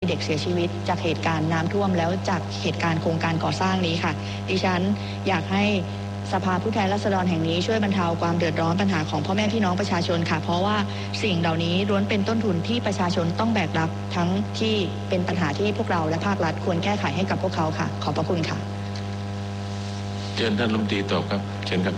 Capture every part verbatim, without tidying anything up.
เด็กเสียชีวิตจากเหตุการณ์น้ำท่วมแล้วจากเหตุการณ์โครงการก่อสร้างนี้ค่ะดิฉันอยากให้สภาผู้แทนราษฎรแห่งนี้ช่วยบรรเทาความเดือดร้อนปัญหาของพ่อแม่พี่น้องประชาชนค่ะเพราะว่าสิ่งเหล่านี้ล้วนเป็นต้นทุนที่ประชาชนต้องแบกรับทั้งที่เป็นปัญหาที่พวกเราและภาครัฐควรแก้ไขให้กับพวกเขาค่ะขอบพระคุณค่ะเชิญท่านรัฐมนตรีตอบครับเชิญครับ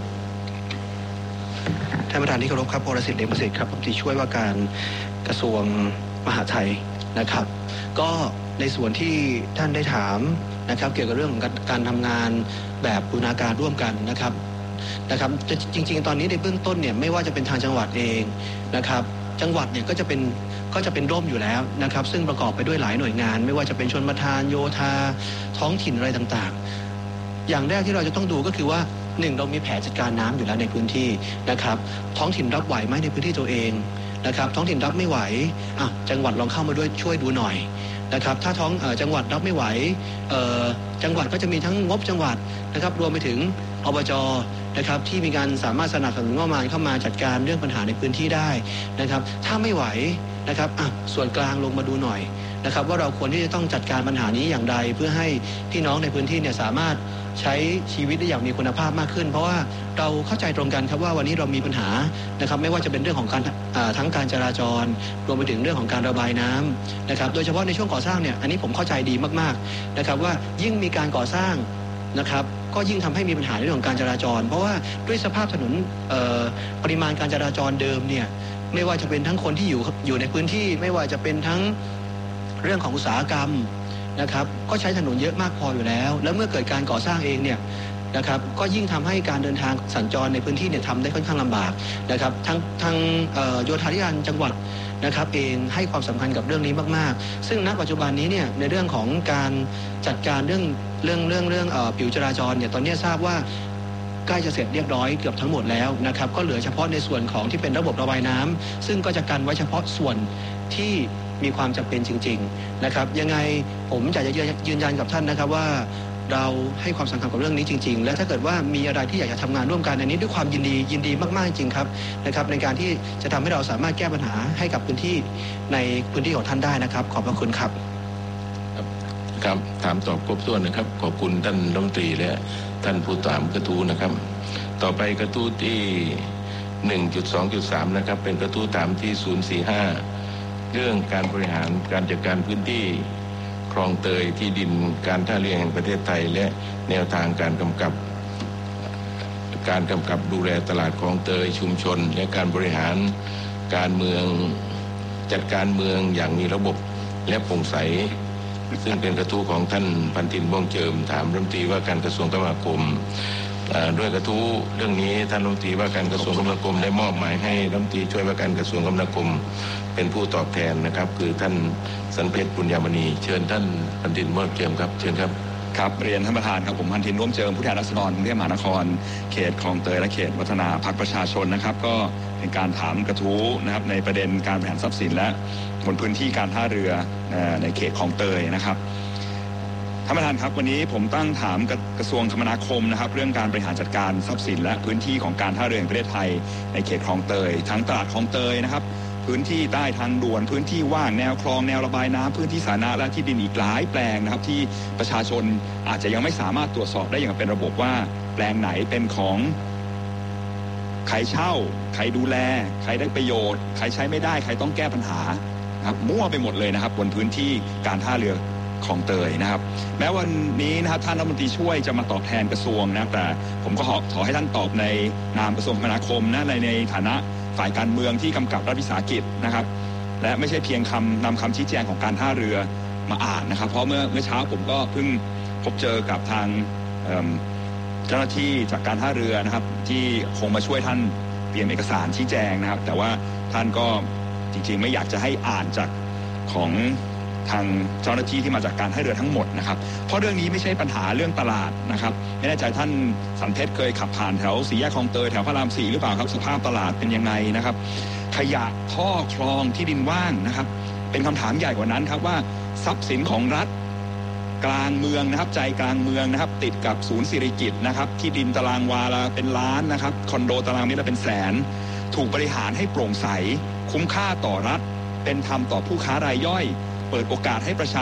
ท่านประธานที่เคารพครับพรสิทธิ์เดชประสิทธิ์ครับรัฐมนตรีช่วยว่าการกระทรวงมหาดไทยนะครับก็ในส่วนที่ท่านได้ถามนะครับเกี่ยวกับเรื่องของการทำงานแบบบูรณาการร่วมกันนะครับนะครับจริงๆตอนนี้ในเบื้องต้นเนี่ยไม่ว่าจะเป็นทางจังหวัดเองนะครับจังหวัดเนี่ยก็จะเป็นก็จะเป็นร่มอยู่แล้วนะครับซึ่งประกอบไปด้วยหลายหน่วยงานไม่ว่าจะเป็นชลประทานโยธาท้องถิ่นอะไรต่างๆอย่างแรกที่เราจะต้องดูก็คือว่าหนึ่งเรามีแผนจัดการน้ำอยู่แล้วในพื้นที่นะครับท้องถิ่นรับไหวไหมในพื้นที่ตัวเองนะครับท้องถิ่นรับไม่ไหวอ่ะจังหวัดลองเข้ามาด้วยช่วยดูหน่อยนะครับถ้าท้องเอ่อจังหวัดรับไม่ไหวเอ่อจังหวัดก็จะมีทั้งงบจังหวัดนะครับรวมไปถึงอบจ.นะครับที่มีการสามารถสนับสนุนงบประมาณเข้ามาจัดการเรื่องปัญหาในพื้นที่ได้นะครับถ้าไม่ไหวนะครับอ่ะส่วนกลางลงมาดูหน่อยนะครับว่าเราควรที่จะต้องจัดการปัญหานี้อย่างไรเพื่อให้พี่น้องในพื้นที่เนี่ยสามารถใช้ชีวิตได้อย่างมีคุณภาพมากขึ้นเพราะว่าเราเข้าใจตรงกันครับว่าวันนี้เรามีปัญหานะครับไม่ว่าจะเป็นเรื่องของการทั้งการจราจรรวมไปถึงเรื่องของการระบายน้ำนะครับโดยเฉพาะในช่วงก่อสร้างเนี่ยอันนี้ผมเข้าใจดีมากๆนะครับว่ายิ่งมีการก่อสร้างนะครับก็ยิ่งทำให้มีปัญหาในเรื่องของการจราจรเพราะว่าด้วยสภาพถนนปริมาณการจราจรเดิมเนี่ยไม่ว่าจะเป็นทั้งคนที่อยู่อยู่ในพื้นที่ไม่ว่าจะเป็นทั้งเรื่องของอุตสาหกรรมนะครับก็ใช้ถนนเยอะมากพออยู่แล้วแล้วเมื่อเกิดการก่อสร้างเองเนี่ยนะครับก็ยิ่งทำให้การเดินทางสัญจรในพื้นที่เนี่ยทำได้ค่อนข้างลำบากนะครับทางทางโยธาธิการจังหวัดนะครับเองให้ความสำคัญกับเรื่องนี้มากๆซึ่งณปัจจุบันนี้เนี่ยในเรื่องของการจัดการเรื่องเรื่องเรื่องเรื่องผิวจราจรเนี่ยตอนนี้ทราบว่าใกล้จะเสร็จเรียบร้อยเกือบทั้งหมดแล้วนะครับก็เหลือเฉพาะในส่วนของที่เป็นระบบระบายน้ำซึ่งก็จะกันไว้เฉพาะส่วนที่มีความจำเป็นจริงๆนะครับยังไงผมอยากจะยืนยันกับท่านนะครับว่าเราให้ความสำคัญกับเรื่องนี้จริงๆและถ้าเกิดว่ามีอะไรที่อยากจะทำงานร่วมกันอันนี้ด้วยความยินดียินดีมากๆจริงครับนะครับในการที่จะทำให้เราสามารถแก้ปัญหาให้กับพื้นที่ในพื้นที่ของท่านได้นะครับขอบพระคุณครับครับถามตอบครบถ้วนนะครับขอบคุณท่านรัฐมนตรีและท่านผู้ถามกระทู้นะครับต่อไปกระทู้ที่ หนึ่งจุดสองจุดสาม นะครับเป็นกระทู้ถามที่ศูนย์สี่ห้าเรื่องการบริหารการจัดการพื้นที่คลองเตยที่ดินการท่าเรือแห่งประเทศไทยและแนวทางการกำกับการกำกับดูแลตลาดคลองเตยชุมชนและการบริหารการเมืองจัดการเมืองอย่างมีระบบและโปร่งใสซึ่งเป็นกระทู้ของท่านพันธินม่วงเจิมถามรัฐมนตรีว่าการกระทรวงคมนาคมด้วยกระทู้เรื่องนี้ท่านรัฐมนตรีว่าการกระทรวงคมนาคมได้มอบหมายให้รัฐมนตรีช่วยว่าการกระทรวงคมนาคมเป็นผู้ตอบแทนนะครับคือท่านสันเพชรปุญญามณีเชิญท่านพันธินม่วงเจิมครับเชิญครับครับเรียนท่านประธานครับผมพันธินร่วมเจิมผู้แทนราษฎรกรุงเทพมหานครเขตคลองเตยและเขตวัฒนาพรรคประชาชนนะครับก็เป็นการถามกระทู้นะครับในประเด็นการบริหารทรัพย์สินและบนพื้นที่การท่าเรือในเขตคลองเตยนะครับท่านประธานครับวันนี้ผมตั้งถามกระทรวงคมนาคมนะครับเรื่องการบริหารจัดการทรัพย์สินและพื้นที่ของการท่าเรือแห่งประเทศไทยในเขตคลองเตยทั้งตลาดคลองเตยนะครับพื้นที่ใต้ทางด่วนพื้นที่ว่างแนวคลองแนวระบายน้ำพื้นที่สาธารณะและที่ดินอีกหลายแปลงนะครับที่ประชาชนอาจจะยังไม่สามารถตรวจสอบได้อย่างเป็นระบบว่าแปลงไหนเป็นของใครเช่าใครดูแลใครได้ประโยชน์ใครใช้ไม่ได้ใครต้องแก้ปัญหาครับมั่วไปหมดเลยนะครับบนพื้นที่การท่าเรือคลองเตยนะครับแม้วันนี้นะครับท่านรัฐมนตรีช่วยจะมาตอบแทนกระทรวงนะแต่ผมก็ขอขอให้ท่านตอบในนามกระทรวงคมนาคมนะในในฐานะฝ่ายการเมืองที่กำกับรัฐวิสาหกิจนะครับและไม่ใช่เพียงคำนำคำชี้แจงของการท่าเรือมาอ่านนะครับเพราะเมื่อเมื่อเช้าผมก็เพิ่งพบเจอกับทางเจ้าหน้าที่จากการท่าเรือนะครับที่คงมาช่วยท่านเตรียมเอกสารชี้แจงนะครับแต่ว่าท่านก็จริงๆไม่อยากจะให้อ่านจากของทางเจ้าหน้าที่ที่มาจากการท่าเรือทั้งหมดนะครับเพราะเรื่องนี้ไม่ใช่ปัญหาเรื่องตลาดนะครับไม่แน่ใจท่านสันเพชรเคยขับผ่านแถวสี่แยกคลองเตยแถวพระรามสี่หรือเปล่าครับสภาพตลาดเป็นยังไงนะครับขยะท่อคลองที่ดินว่างนะครับเป็นคำถามใหญ่กว่านั้นครับว่าทรัพย์สินของรัฐกลางเมืองนะครับใจกลางเมืองนะครับติดกับศูนย์สิริกิติ์นะครับที่ดินตารางวาละเป็นล้านนะครับคอนโดตารางเมตรละเป็นแสนถูกบริหารให้โปร่งใสคุ้มค่าต่อรัฐเป็นธรรมต่อผู้ค้ารายย่อยเปิดโอกาสให้ประชา